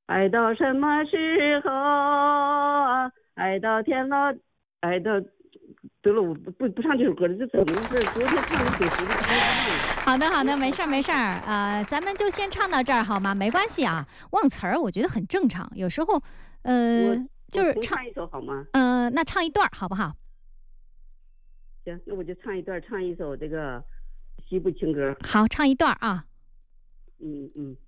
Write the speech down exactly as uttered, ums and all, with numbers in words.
爱到什么时候啊？爱到天老，爱到得了，我不不不唱这首歌了，这怎么回事？昨天唱的挺熟的。 好的，好的，没事儿，没事儿，呃，咱们就先唱到这儿好吗？没关系啊，忘词儿，我觉得很正常。有时候，呃， 我就是唱， 我重唱一首好吗？ 呃，那唱一段好不好？ 行，那我就唱一段，唱一首这个西部情歌。 好，唱一段啊。 嗯嗯。